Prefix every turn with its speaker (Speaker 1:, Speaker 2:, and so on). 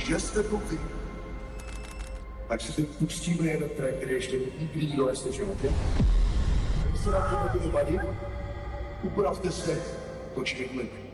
Speaker 1: že jste to vy. Tak si teď pustíme jeden track, který ještě nikdy nikdo neslyšel. Když se vám to nebude vadit, upravte se, točte klip.